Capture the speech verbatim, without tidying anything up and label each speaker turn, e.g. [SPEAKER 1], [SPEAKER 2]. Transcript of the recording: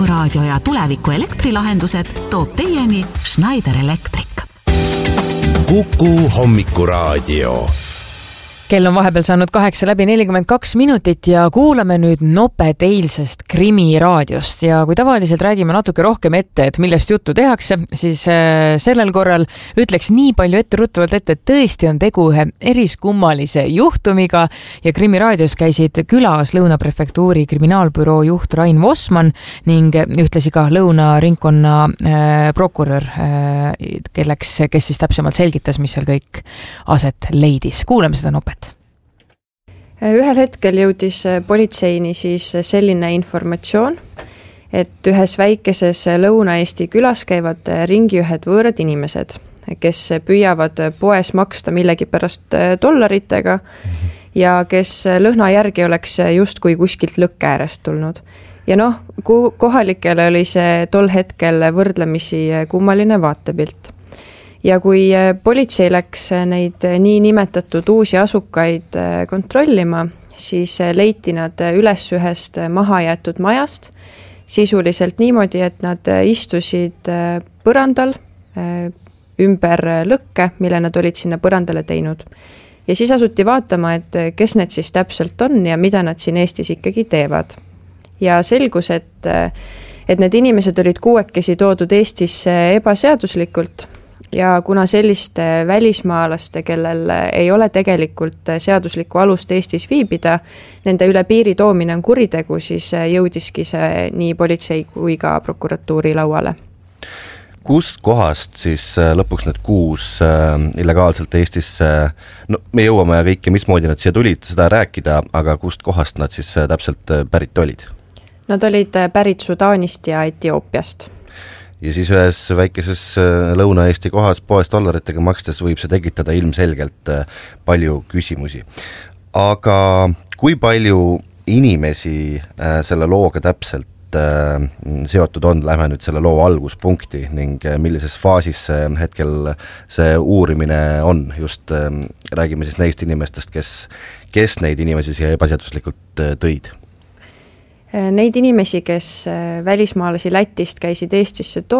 [SPEAKER 1] hommikuraadio ja tuleviku elektrilahendused toob teieni Schneider Electric.
[SPEAKER 2] Kuku hommikuraadio.
[SPEAKER 3] Kell on vahepeal saanud kaheksa läbi nelikümmend kaks minutit ja kuulame nüüd noped eilsest Krimiraadiost. Ja kui tavaliselt räägime natuke rohkem ette, et millest juttu tehakse, siis sellel korral ütleks nii palju etteruttavalt ette, et tõesti on tegu ühe eriskummalise juhtumiga ja Krimiraadios käisid külas Lõuna prefektuuri kriminaalbüroo juht Rain Vossmann ning ühtlasi ka Lõuna ringkonna äh, prokurör, äh, kelleks, kes siis täpsemalt selgitas, mis seal kõik aset leidis. Kuulame seda nopet.
[SPEAKER 4] Ühel hetkel jõudis politseini siis selline informatsioon, et ühes väikeses Lõuna-Eesti külas käivad ringi ühed võõrad inimesed, kes püüavad poes maksta millegi pärast dollaritega ja kes lõhna järgi oleks justkui kuskilt lõkke äärest tulnud. Ja noh, kohalikele oli see tol hetkel võrdlemisi kummaline vaatepilt. Ja kui politsei läks neid nii nimetatud uusi asukaid kontrollima, siis leiti nad üles ühest mahajäetud majast, sisuliselt niimoodi, et nad istusid põrandal ümber lõkke, mille nad olid sinna põrandale teinud. Ja siis asuti vaatama, et kes need siis täpselt on ja mida nad siin Eestis ikkagi teevad. Ja selgus, et, et need inimesed olid kuuekesi toodud Eestisse ebaseaduslikult, ja kuna selliste välismaalaste, kellel ei ole tegelikult seaduslikku alust Eestis viibida, nende üle piiri toomine on kuritegu, siis jõudiski see nii politsei kui ka prokuratuuri lauale.
[SPEAKER 5] Kust kohast siis lõpuks need kuus illegaalselt Eestisse, no me jõuame kõike, mismoodi nad siia tulid seda rääkida, aga kust kohast nad siis täpselt pärit olid? Nad
[SPEAKER 4] olid pärit Sudaanist ja Etioopiast.
[SPEAKER 5] Ja siis ühes väikeses Lõuna-Eesti kohas poes dollaritega makstes võib see tekitada ilmselgelt palju küsimusi. Aga kui palju inimesi selle looga täpselt seotud on, lähme nüüd selle loo alguspunkti ning millises faasis hetkel see uurimine on? Just räägime siis neist inimestest, kes, kes neid inimesi siia ebaseaduslikult tõid.
[SPEAKER 4] Neid inimesi, kes välismaalasi Lätist käisid Eestisse